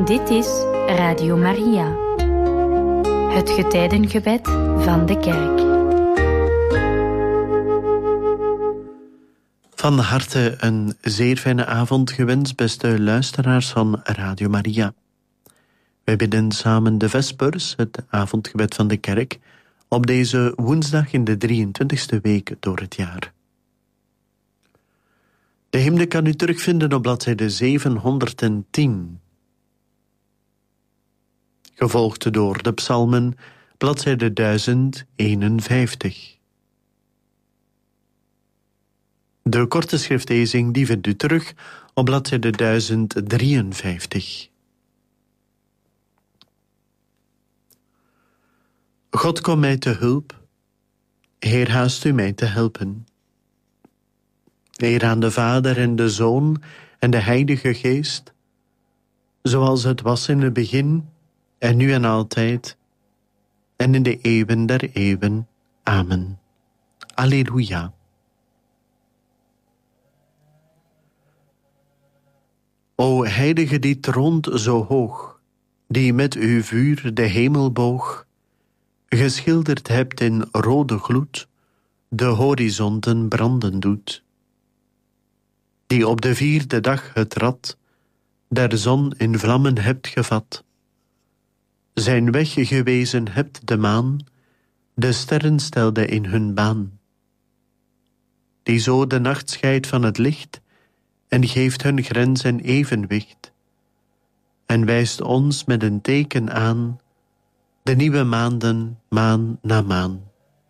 Dit is Radio Maria, het getijdengebed van de kerk. Van harte een zeer fijne avond gewenst, beste luisteraars van Radio Maria. Wij bidden samen de Vespers, het avondgebed van de kerk, op deze woensdag in de 23e week door het jaar. De hymne kan u terugvinden op bladzijde 710. Gevolgd door de psalmen, bladzijde 1051. De korte schriftlezing die vindt u terug op bladzijde 1053. God, kom mij te hulp. Heer, haast u mij te helpen. Eer aan de Vader en de Zoon en de Heilige Geest, zoals het was in het begin, en nu en altijd, en in de eeuwen der eeuwen. Amen. Alleluia. O Heilige die troont zo hoog, die met uw vuur de hemel boog, geschilderd hebt in rode gloed, de horizonten branden doet. Die op de 4e dag het rad der zon in vlammen hebt gevat, zijn weg gewezen hebt de maan, de sterren stelde in hun baan. Die zo de nacht scheidt van het licht en geeft hun grens en evenwicht, en wijst ons met een teken aan de nieuwe maanden, maan na maan.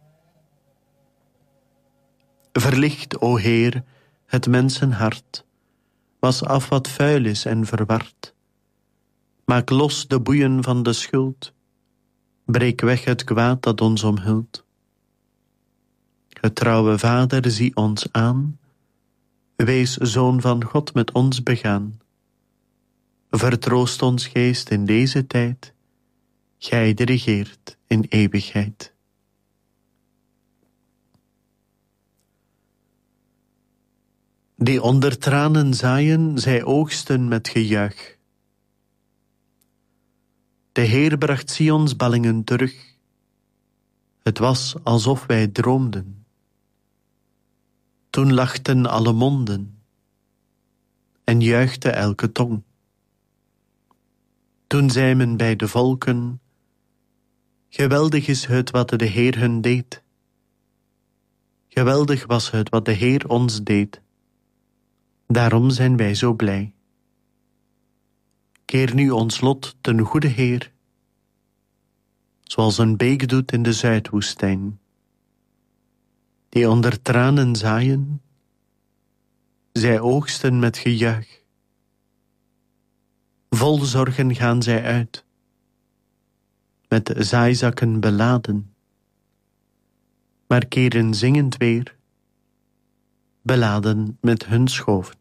Verlicht, o Heer, het mensenhart, was af wat vuil is en verward. Maak los de boeien van de schuld, breek weg het kwaad dat ons omhult. Getrouwe Vader, zie ons aan, wees Zoon van God met ons begaan. Vertroost ons geest in deze tijd, gij die regeert in eeuwigheid. Die onder tranen zaaien, zij oogsten met gejuich. De Heer bracht Sions ballingen terug. Het was alsof wij droomden. Toen lachten alle monden en juichte elke tong. Toen zei men bij de volken, geweldig is het wat de Heer hun deed. Geweldig was het wat de Heer ons deed. Daarom zijn wij zo blij. Keer nu ons lot ten goede Heer, zoals een beek doet in de Zuidwoestijn. Die onder tranen zaaien, zij oogsten met gejuich. Vol zorgen gaan zij uit, met zaaizakken beladen, maar keren zingend weer, beladen met hun schoven.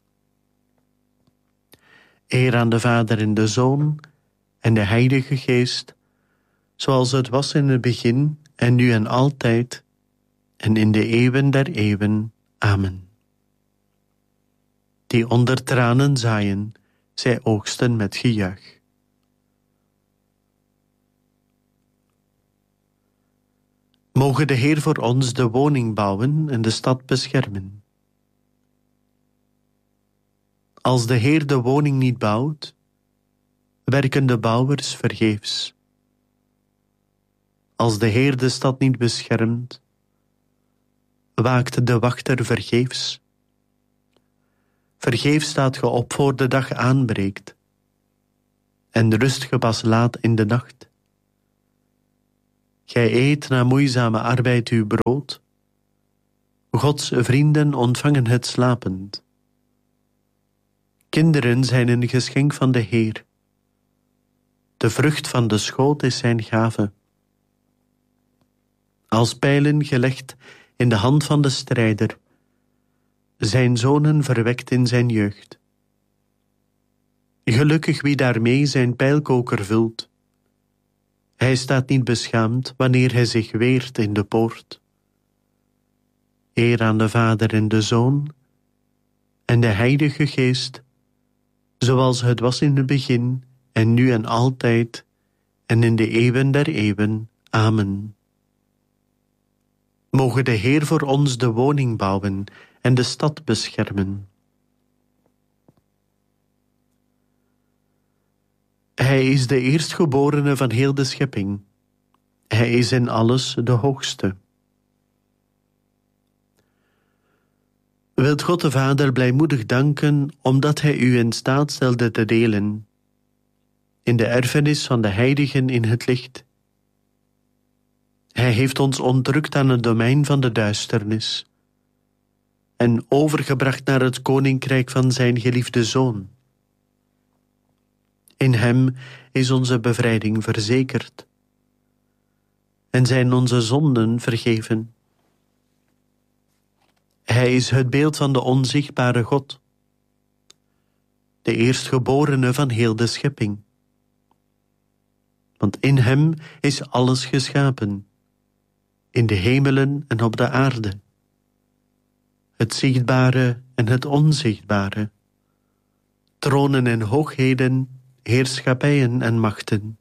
Eer aan de Vader en de Zoon en de Heilige Geest, zoals het was in het begin en nu en altijd en in de eeuwen der eeuwen. Amen. Die onder tranen zaaien, zij oogsten met gejuich. Moge de Heer voor ons de woning bouwen en de stad beschermen. Als de Heer de woning niet bouwt, werken de bouwers vergeefs. Als de Heer de stad niet beschermt, waakt de wachter vergeefs. Vergeefs staat ge op voor de dag aanbreekt, en rust ge pas laat in de nacht. Gij eet na moeizame arbeid uw brood, Gods vrienden ontvangen het slapend. Kinderen zijn een geschenk van de Heer. De vrucht van de schoot is zijn gave. Als pijlen gelegd in de hand van de strijder, zijn zonen verwekt in zijn jeugd. Gelukkig wie daarmee zijn pijlkoker vult. Hij staat niet beschaamd wanneer hij zich weert in de poort. Eer aan de Vader en de Zoon en de Heilige Geest, zoals het was in het begin, en nu en altijd, en in de eeuwen der eeuwen. Amen. Moge de Heer voor ons de woning bouwen en de stad beschermen. Hij is de eerstgeborene van heel de schepping. Hij is in alles de hoogste. Wilt God de Vader blijmoedig danken, omdat Hij u in staat stelde te delen in de erfenis van de heiligen in het licht. Hij heeft ons ontrukt aan het domein van de duisternis en overgebracht naar het koninkrijk van zijn geliefde Zoon. In hem is onze bevrijding verzekerd en zijn onze zonden vergeven. Hij is het beeld van de onzichtbare God, de eerstgeborene van heel de schepping. Want in hem is alles geschapen, in de hemelen en op de aarde, het zichtbare en het onzichtbare, tronen en hoogheden, heerschappijen en machten.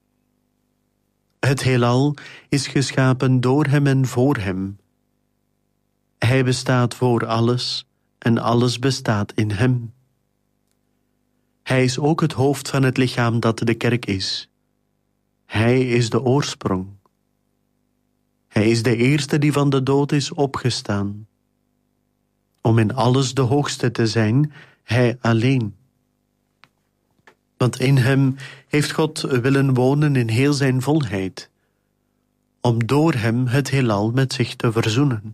Het heelal is geschapen door hem en voor hem. Hij bestaat voor alles en alles bestaat in hem. Hij is ook het hoofd van het lichaam dat de kerk is. Hij is de oorsprong. Hij is de eerste die van de dood is opgestaan. Om in alles de hoogste te zijn, hij alleen. Want in hem heeft God willen wonen in heel zijn volheid, om door hem het heelal met zich te verzoenen.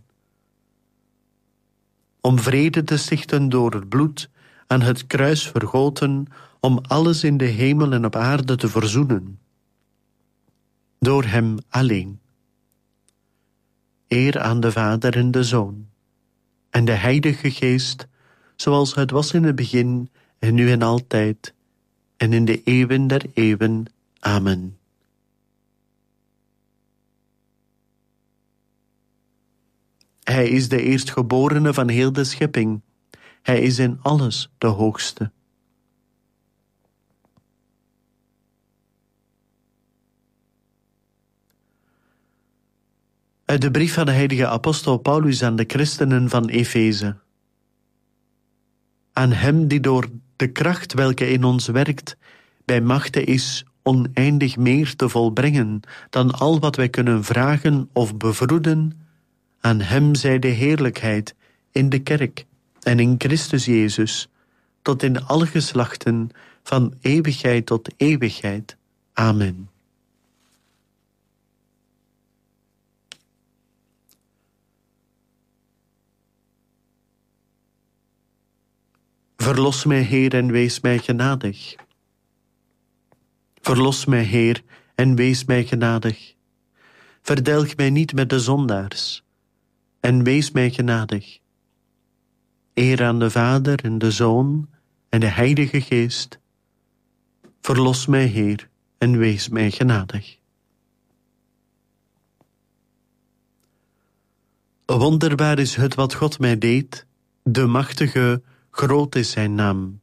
Om vrede te stichten door het bloed aan het kruis vergoten, om alles in de hemel en op aarde te verzoenen. Door hem alleen. Eer aan de Vader en de Zoon en de Heilige Geest, zoals het was in het begin en nu en altijd en in de eeuwen der eeuwen. Amen. Hij is de eerstgeborene van heel de schepping. Hij is in alles de hoogste. Uit de brief van de heilige apostel Paulus aan de christenen van Efeze. Aan hem die door de kracht welke in ons werkt, bij machte is oneindig meer te volbrengen dan al wat wij kunnen vragen of bevroeden, aan hem zij de heerlijkheid in de kerk en in Christus Jezus, tot in alle geslachten, van eeuwigheid tot eeuwigheid. Amen. Verlos mij, Heer, en wees mij genadig. Verlos mij, Heer, en wees mij genadig. Verdelg mij niet met de zondaars, en wees mij genadig. Eer aan de Vader en de Zoon en de Heilige Geest. Verlos mij, Heer, en wees mij genadig. Wonderbaar is het wat God mij deed, de machtige, groot is zijn naam.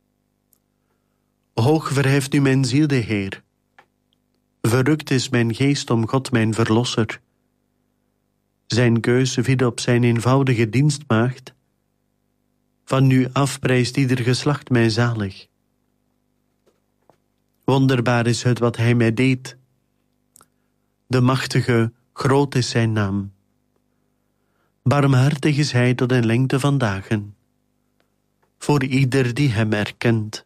Hoog verheft nu mijn ziel de Heer. Verrukt is mijn geest om God mijn verlosser. Zijn keus viel op zijn eenvoudige dienstmaagd. Van nu af prijst ieder geslacht mij zalig. Wonderbaar is het wat hij mij deed. De machtige, groot is zijn naam. Barmhartig is hij tot in lengte van dagen. Voor ieder die hem erkent.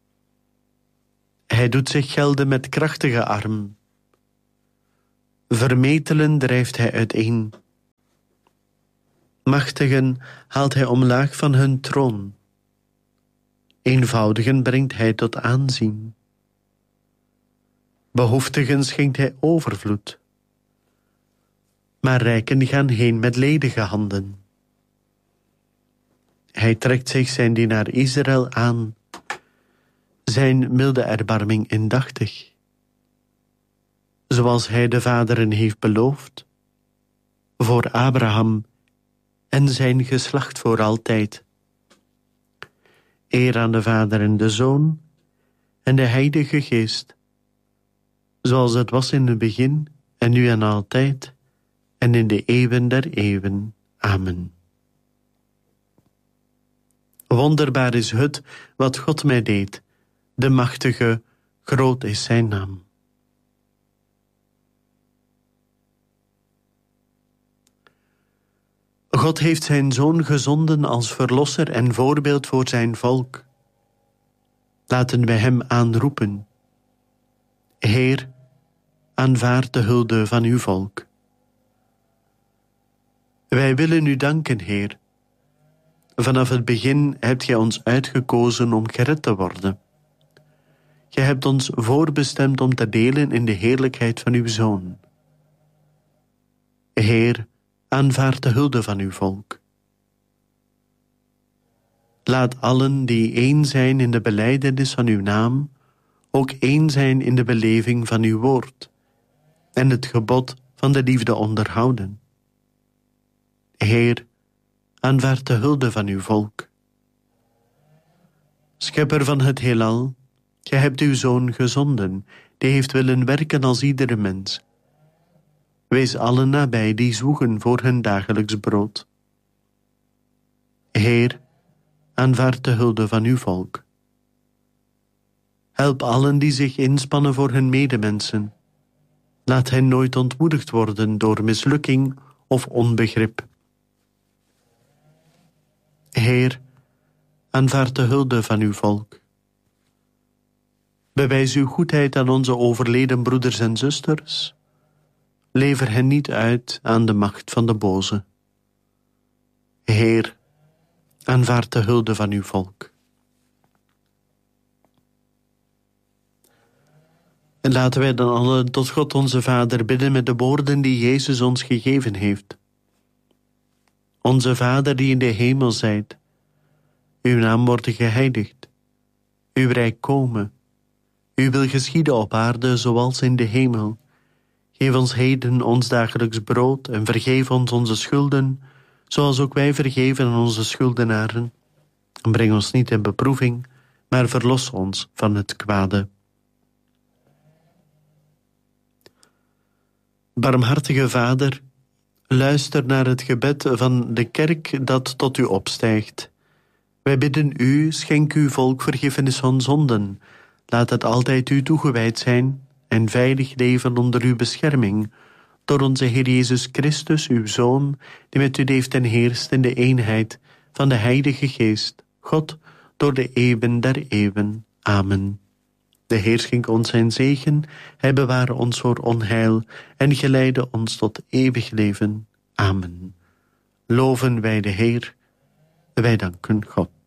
Hij doet zich gelden met krachtige arm. Vermetelen drijft hij uiteen. Machtigen haalt hij omlaag van hun troon. Eenvoudigen brengt hij tot aanzien. Behoeftigen schenkt hij overvloed. Maar rijken gaan heen met ledige handen. Hij trekt zich zijn dienaar Israël aan, zijn milde erbarming indachtig. Zoals hij de vaderen heeft beloofd, voor Abraham en zijn geslacht voor altijd. Eer aan de Vader en de Zoon en de Heilige Geest, zoals het was in het begin, en nu en altijd, en in de eeuwen der eeuwen. Amen. Wonderbaar is het wat God mij deed, de machtige, groot is zijn naam. God heeft zijn Zoon gezonden als verlosser en voorbeeld voor zijn volk. Laten wij hem aanroepen. Heer, aanvaard de hulde van uw volk. Wij willen u danken, Heer. Vanaf het begin hebt gij ons uitgekozen om gered te worden. Gij hebt ons voorbestemd om te delen in de heerlijkheid van uw Zoon. Heer, aanvaard de hulde van uw volk. Laat allen die één zijn in de belijdenis van uw naam, ook één zijn in de beleving van uw woord en het gebod van de liefde onderhouden. Heer, aanvaard de hulde van uw volk. Schepper van het heelal, gij hebt uw Zoon gezonden, die heeft willen werken als iedere mens. Wees allen nabij die zwoegen voor hun dagelijks brood. Heer, aanvaard de hulde van uw volk. Help allen die zich inspannen voor hun medemensen. Laat hen nooit ontmoedigd worden door mislukking of onbegrip. Heer, aanvaard de hulde van uw volk. Bewijs uw goedheid aan onze overleden broeders en zusters. Lever hen niet uit aan de macht van de boze. Heer, aanvaard de hulde van uw volk. En laten wij dan allen tot God onze Vader bidden met de woorden die Jezus ons gegeven heeft. Onze Vader die in de hemel zijt, uw naam wordt geheiligd, uw rijk komen, uw wil geschieden op aarde zoals in de hemel. Geef ons heden ons dagelijks brood en vergeef ons onze schulden, zoals ook wij vergeven aan onze schuldenaren. En breng ons niet in beproeving, maar verlos ons van het kwade. Barmhartige Vader, luister naar het gebed van de kerk dat tot u opstijgt. Wij bidden u, schenk uw volk vergiffenis van zonden. Laat het altijd u toegewijd zijn en veilig leven onder uw bescherming, door onze Heer Jezus Christus, uw Zoon, die met u leeft en heerst in de eenheid van de Heilige Geest, God, door de eeuwen der eeuwen. Amen. De Heer schenke ons zijn zegen, hij beware ons voor onheil en geleide ons tot eeuwig leven. Amen. Loven wij de Heer, wij danken God.